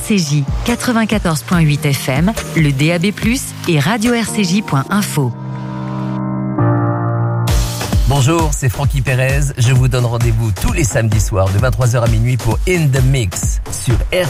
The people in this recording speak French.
RCJ 94.8 FM, le DAB+, et radio-rcj.info. Bonjour, c'est Francky Perez. Je vous donne rendez-vous tous les samedis soirs de 23h à minuit pour In The Mix sur RCJ.